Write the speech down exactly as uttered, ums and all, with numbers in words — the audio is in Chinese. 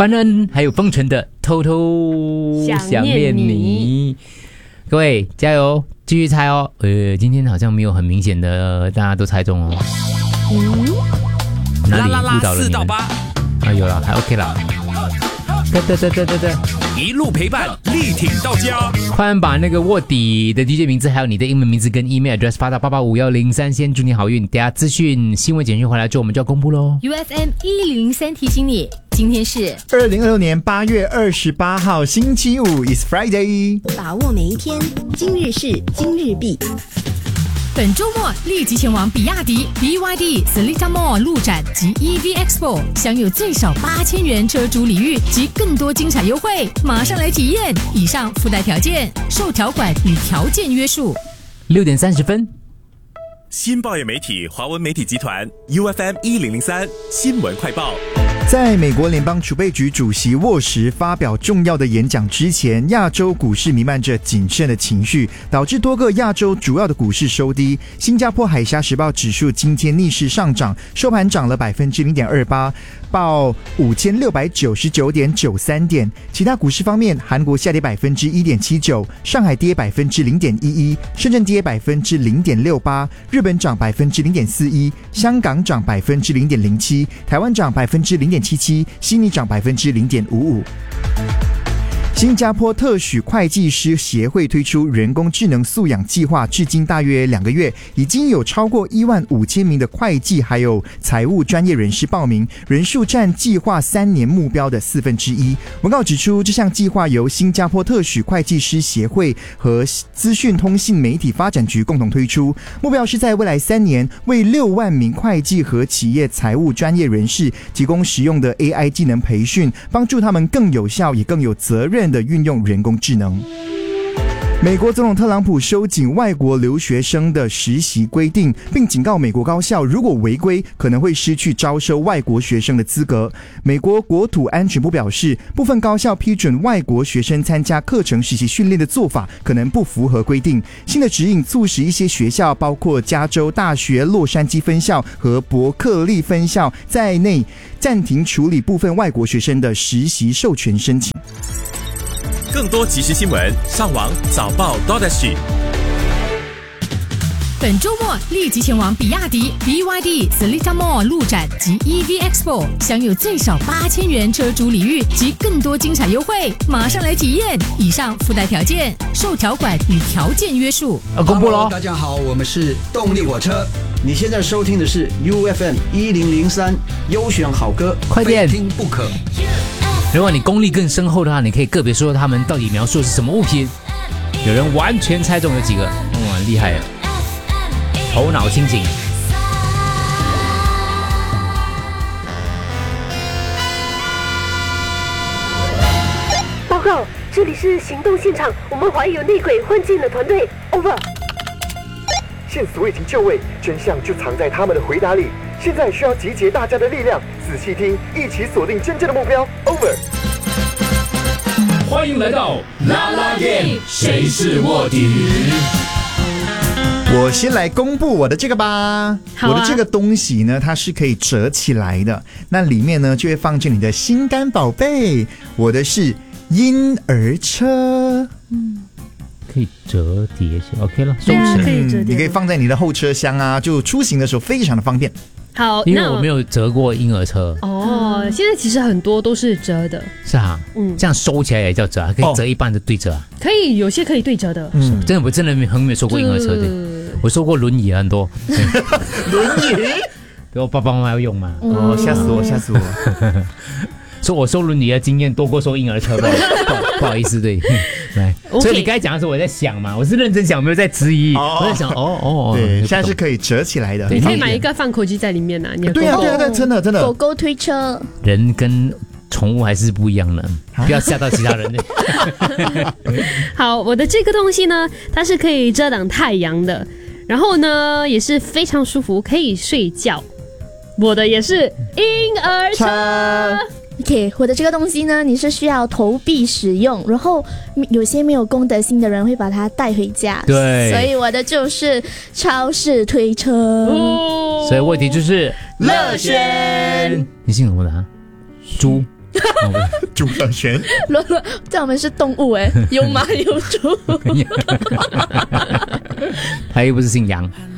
班恩还有风尘的偷偷想念你。各位加油，继续猜哦。呃，今天好像没有很明显的，大家都猜中哦。嗯，哪里误导了你们？啊，有了，还 OK 啦。对对对对对对， 一路陪伴，力挺到家。 快把那个卧底的 D J 名字，还有你的英文名字跟 email address 发到八八五幺零三，先祝你好运。等下资讯新闻简讯回来之后，我们就要公布喽。 U F M 一零零三提醒你，今天是二零二六年八月二十八号星期五 ，It's Friday。 把握每一天，今日事今日毕。 本周末立即前往比亚迪 B Y D Seletar Mall 路展及 E V Expo， 享有最少八千元车主礼遇及更多精彩优惠，马上来体验！以上附带条件，受条款与条件约束。 六点三十分， 新报业媒体华文媒体集团 U F M 一零零三新闻快报。 在美国联邦储备局主席沃什发表重要的演讲之前，亚洲股市弥漫着谨慎的情绪，导致多个亚洲主要的股市收低。新加坡海峡时报指数今天逆势上涨，收盘涨了 百分之零点二八， 报五千六百九十九点九三点。其他股市方面，韩国下跌 百分之一点七九， 上海跌 百分之零点一一， 深圳跌 百分之零点六八， 日本涨 百分之零点四一， 香港涨 百分之零点零七， 台湾涨 百分之零点七七， 悉尼涨 百分之零点五五。新加坡特许会计师协会推出人工智能素养计划，至今大约两个月，已经有超过一万五千名的会计还有财务专业人士报名，人数占计划三年目标的四分之一。文告指出，这项计划由新加坡特许会计师协会和资讯通信媒体发展局共同推出，目标是在未来三年为六万名会计和企业财务专业人士提供实用的 A I 技能培训，帮助他们更有效也更有责任的运用人工智能。美国总统特朗普收紧外国留学生的实习规定，并警告美国高校，如果违规，可能会失去招收外国学生的资格。美国国土安全部表示，部分高校批准外国学生参加课程实习训练的做法可能不符合规定。新的指引促使一些学校，包括加州大学洛杉矶分校和伯克利分校在内，暂停处理部分外国学生的实习授权申请。 更多即时新闻，上网早报 .sg。 本周末立即前往比亚迪 B Y D Seletar Mall 路展及 E V Expo， 享有最少八千元车主礼遇及更多精彩优惠，马上来体验！以上附带条件，受条款与条件约束。 要公布喽！ 大家好，我们是动力火车。你现在收听的是 U F M 一零零三优选好歌， 快点非听不可。 如果你功力更深厚的话，你可以个别说他们到底描述的是什么物品。有人完全猜中有几个，哇，厉害啊！头脑清醒。 报告，这里是行动现场，我们怀疑有内鬼混进了团队。Over。 线索已经就位，真相就藏在他们的回答里。现在需要集结大家的力量，仔细听，一起锁定真正的目标。Over。 欢迎来到啦啦 game， 谁是卧底？ 我先来公布我的这个吧。 好啊， 我的这个东西呢，它是可以折起来的，那里面呢就会放进你的心肝宝贝。我的是婴儿车。 嗯。 可以折叠起来 ，OK 了，收起来。 可以折叠， 你可以放在你的后车厢啊，就出行的时候非常的方便。 好， 因为我没有折过婴儿车。 哦，现在其实很多都是折的。 是啊，嗯，这样收起来也叫折啊，可以折一半的对折啊。 可以，有些可以对折的。 嗯，真的我真的很没有收过婴儿车的，我收过轮椅很多。 轮椅， 对我爸爸妈妈要用嘛。 哦，吓死我，吓死我。 说我收轮椅的经验多过收婴儿车，不好不好意思，对，来， okay. 所以你刚才讲的时候我在想嘛，我是认真想，没有在质疑，哦、我在想，哦哦， 对，现在是可以折起来的， 你可以买一个放口机在里面啊，你对啊对啊对，真的真的， 狗狗推车， 人跟宠物还是不一样的，不要吓到其他人。 好，我的这个东西呢，它是可以遮挡太阳的，然后呢也是非常舒服，可以睡觉。我的也是婴儿车。 OK， 我的这个东西呢，你是需要投币使用，然后有些没有公德心的人会把它带回家， 对， 所以我的就是超市推车。 哦、所以问题就是乐轩，你姓什么的、啊？猪。 猪上旋， 罗罗在我们是动物哎，有马有猪。 他又不是姓杨。